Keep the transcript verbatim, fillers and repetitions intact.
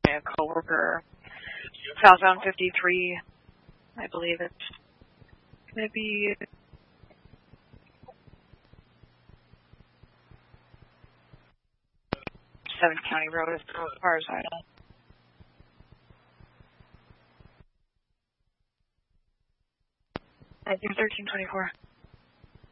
a coworker southbound fifty-three. I believe it's going to be seventh County Road as far as I know. I think thirteen twenty-four.